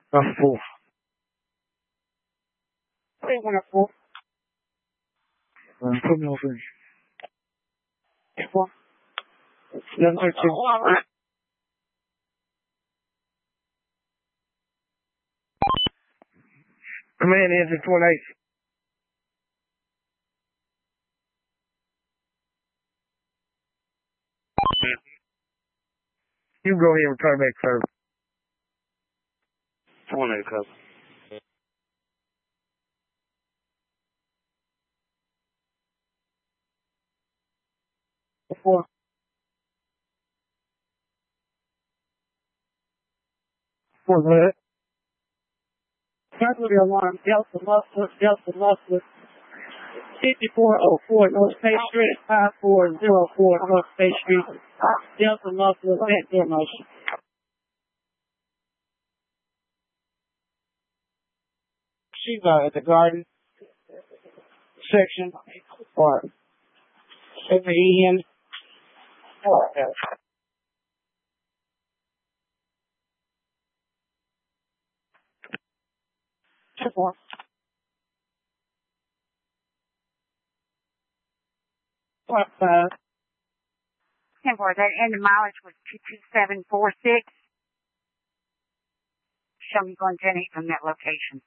4. 314. Put me on finish. 4. 1113. Command engine 28. You can go ahead and return back service. 28, copy. Four. 4, go ahead. Cancel the alarm. Delta Muffler. 5404 North State Street, 5404 North State Street. Delta Muffler, at their motion. She's at the garden section, or at the end. Four. 5. 10-4, that end of mileage was 22746. Show me going 10-8 from that location.